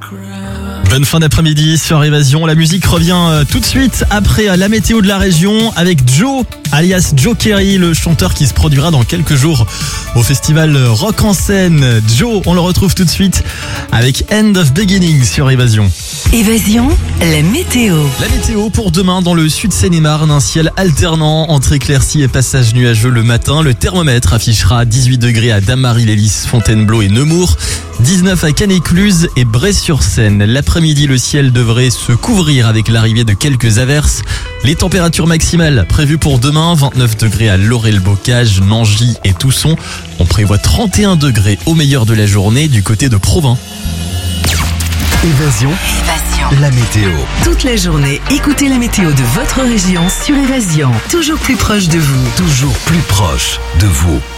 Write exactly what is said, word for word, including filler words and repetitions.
Bonne fin d'après-midi sur Évasion. La musique revient tout de suite après la météo de la région avec Joe, alias Joe Kerry, le chanteur qui se produira dans quelques jours au festival Rock en Scène. Joe, on le retrouve tout de suite avec End of Beginning sur Évasion. Évasion, la météo. La météo pour demain dans le sud Seine-et-Marne, un ciel alternant entre éclaircies et passages nuageux le matin. Le thermomètre affichera dix-huit degrés à Dame-Marie-Lélis, Fontainebleau et Nemours, dix-neuf à Cannes-Écluse et Bray-sur-Seine. L'après-midi, le ciel devrait se couvrir avec l'arrivée de quelques averses. Les températures maximales prévues pour demain, vingt-neuf degrés à Laurel-Bocage, Nangy et Tousson. On prévoit trente et un degrés au meilleur de la journée du côté de Provins. Évasion, Évasion. la météo. Toute la journée, écoutez la météo de votre région sur Évasion. Toujours plus proche de vous. Toujours plus proche de vous.